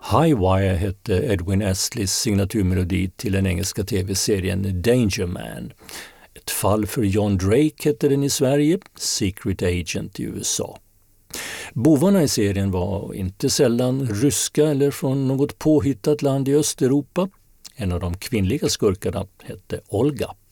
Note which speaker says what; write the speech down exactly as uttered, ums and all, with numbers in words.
Speaker 1: Highwire hette Edwin Astleys signaturmelodi till den engelska tv-serien Danger Man. Ett fall för John Drake hette den i Sverige, Secret Agent i U S A. Bovarna i serien var inte sällan ryska eller från något påhittat land i Östeuropa. En av de kvinnliga skurkarna hette Olga.